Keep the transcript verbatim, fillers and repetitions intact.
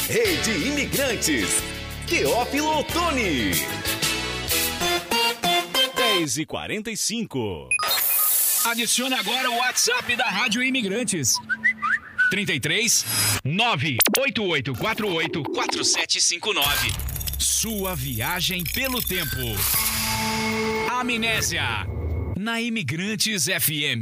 Rede Imigrantes. Teófilo Otoni. dez e quarenta e cinco. Adicione agora o WhatsApp da Rádio Imigrantes. trinta e três, nove oito oito quatro oito, quatro sete cinco nove. Sua viagem pelo tempo. Amnésia. Na Imigrantes F M.